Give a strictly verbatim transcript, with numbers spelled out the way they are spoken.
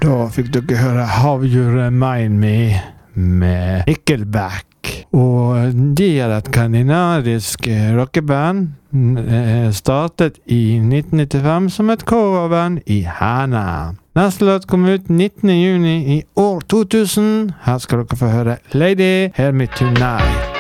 Da fikk dere høre How You Remind Me med Nickelback. Og de er et skandinavisk rockeband, startet i nitten nittifem som et coverband i Hæna. Neste låt kom ut nittende juni i år to tusen. Her skal dere få høre Lady Hear Me Tonight.